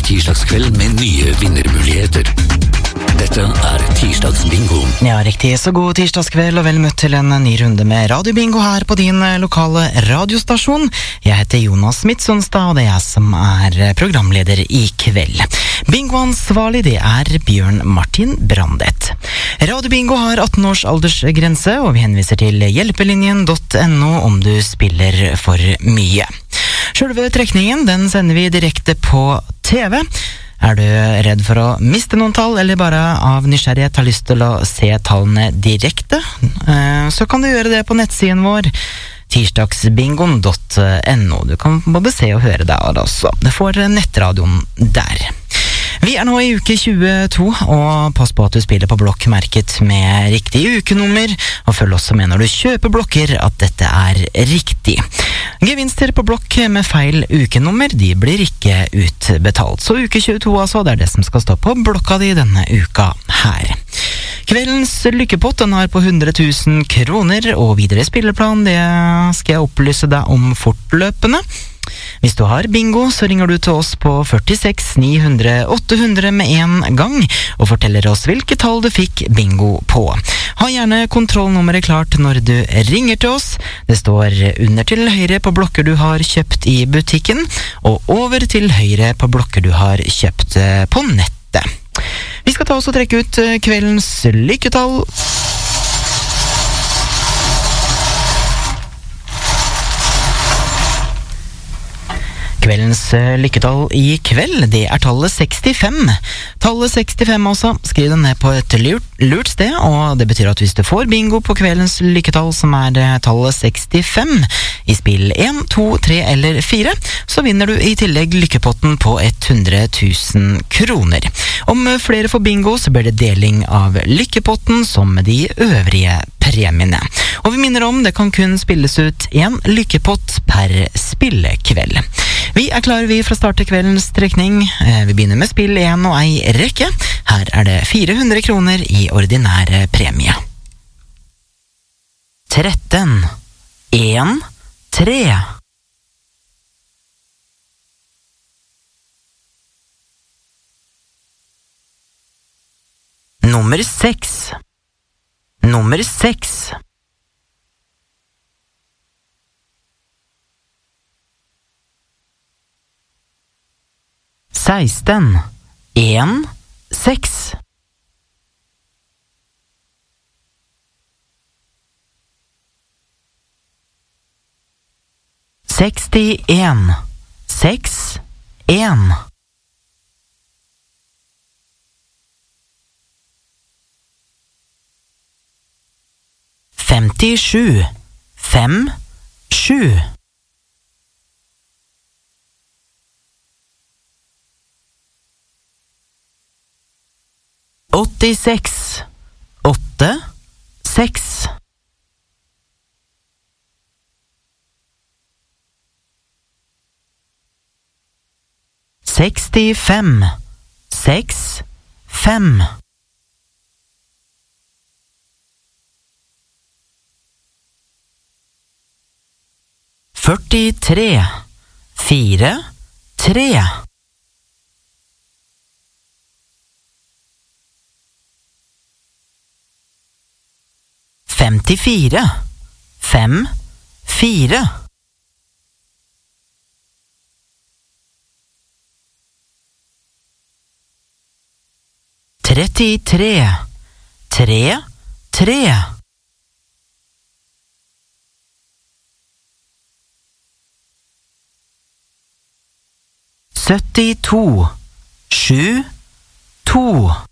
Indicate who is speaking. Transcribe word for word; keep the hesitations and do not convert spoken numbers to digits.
Speaker 1: tirsdagskveld med nye vinnermuligheter. Dette er tirsdagsbingo.
Speaker 2: Ja, riktig. Så god tirsdagskveld og vel møtt til en ny runde med radiobingo her på din lokale radiostasjon. Jeg heter Jonas Midtsonstad, og det er jeg som er programleder i kveld. Bingoansvarlig, det er Bjørn Martin Brandet. Radiobingo har atten års aldersgrense, og vi henviser til hjelpelinjen punktum no om du spiller for mye. Selve trekningen, den sender vi direkte på T V. Er du redd for å miste noen tall, eller bare av nysgjerrighet har lyst til å se tallene direkte, så kan du gjøre det på nettsiden vår, tirsdagsbingoen punktum no. Du kan både se og høre der også. Du får nettradioen der. Vi er nå i uke tjueto, og pass på at du spiller på blokk merket med riktig ukenummer, og følg også med når du kjøper blokker at dette er riktig. Gevinster på blokk med feil ukenummer, de blir ikke utbetalt. Så uke tjueto altså, det er det som skal stå på blokka di denne uka her. Kveldens lykkepott, den er på hundre tusen kroner, og videre spilleplan, det skal jeg opplyse deg om fortløpende. Hvis du har bingo, så ringer du til oss på førtiseks ni hundre åtte hundre med en gang, og forteller oss hvilke tall du fikk bingo på. Ha gjerne kontrollnummeret klart når du ringer til oss. Det står under til høyre på blokker du har kjøpt i butikken, og over til høyre på blokker du har kjøpt på nettet. Vi skal ta oss og trekke ut kveldens lykketall. Kveldens lykketall i kveld, det er tallet sekstifem. Tallet sekstifem også, skriv den ned på et lurt, lurt sted, og det betyr at hvis du får bingo på kveldens lykketall, som er tallet sekstifem, i spill en, to, tre eller fire, så vinner du i tillegg lykkepotten på hundre tusen kroner. Om flere får bingo, så blir det deling av lykkepotten som med de øvrige premiene. Og vi minner om, det kan kun spilles ut en lykkepott per spillekveld. Vi er klare vi fra start til kveldens trekning. Vi begynner med spill en og ei rekke. Her er det fire hundre kroner i ordinære premie. tretten, en, tre. Nummer seks. Nummer seks. seksten, en, seks. sekstien, seks, en. femtisju, fem, sju. åttiseks, åtte, seks. sekstifem, seks, fem. førtitre, fire, tre. femtifire, fem, fire. trettitre, tre, tre. syttito, sju, to.